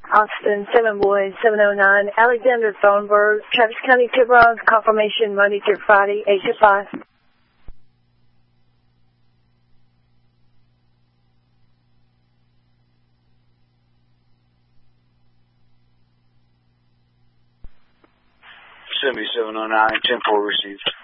Austin, 7 Boys, 709. Alexander Thornburg, Travis County, Tiburon, confirmation Monday through Friday, 8 to 5. Chevy 709, 10-4 received.